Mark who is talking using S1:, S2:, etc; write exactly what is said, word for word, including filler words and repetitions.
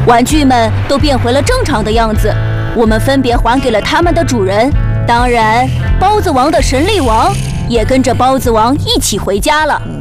S1: 玩具们都变回了正常的样子，我们分别还给了他们的主人。当然，包子王的神力王也跟着包子王一起回家了。